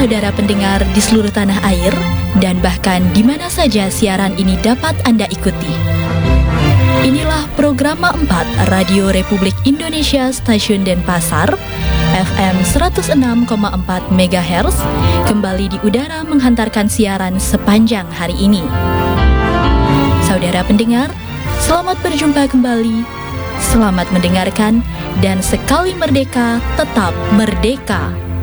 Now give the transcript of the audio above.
saudara pendengar di seluruh tanah air dan bahkan di mana saja siaran ini dapat Anda ikuti. Inilah program 4 Radio Republik Indonesia Stasiun Denpasar, FM 106,4 MHz, kembali di udara menghantarkan siaran sepanjang hari ini. Saudara pendengar, selamat berjumpa kembali. Selamat mendengarkan dan sekali merdeka, tetap merdeka.